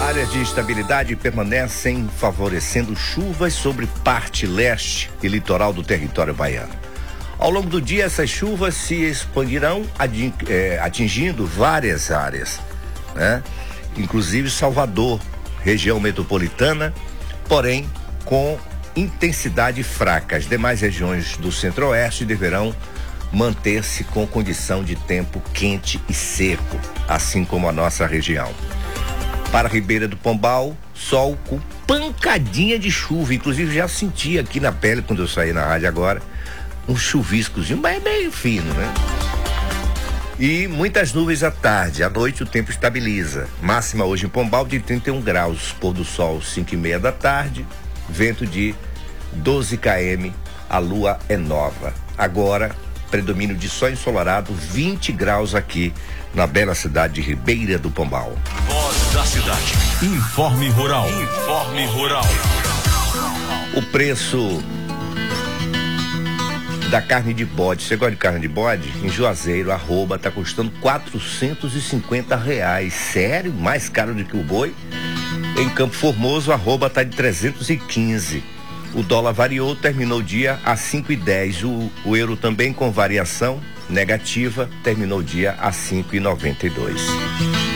Áreas de instabilidade permanecem favorecendo chuvas sobre parte leste e litoral do território baiano. Ao longo do dia, essas chuvas se expandirão, atingindo várias áreas, né? Inclusive Salvador, região metropolitana, porém com intensidade fraca. As demais regiões do centro-oeste deverão manter-se com condição de tempo quente e seco, assim como a nossa região. Para Ribeira do Pombal, sol com pancadinha de chuva, inclusive já senti aqui na pele quando eu saí na rádio agora, um chuviscozinho, mas bem fino, né? E muitas nuvens à tarde, à noite o tempo estabiliza. Máxima hoje em Pombal de 31 graus, pôr do sol 5:30 da tarde, vento de 12 km, a lua é nova. Agora, predomínio de sol ensolarado, 20 graus aqui na bela cidade de Ribeira do Pombal. Voz da cidade. Informe Rural. Informe Rural. O preço da carne de bode, você gosta de carne de bode? Em Juazeiro, arroba, tá custando R$450. Sério? Mais caro do que o boi? Em Campo Formoso, arroba tá de 315. O dólar variou, terminou o dia a 5,10. O euro também com variação negativa, terminou o dia a 5,92.